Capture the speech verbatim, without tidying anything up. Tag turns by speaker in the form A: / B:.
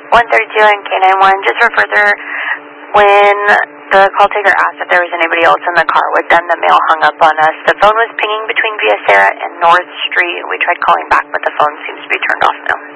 A: one thirty-two and K nine one, just for further, when the call taker asked if there was anybody else in the car with them, the male hung up on us. The phone was pinging between Via Sarah and North Street. We tried calling back, but the phone seems to be turned off now.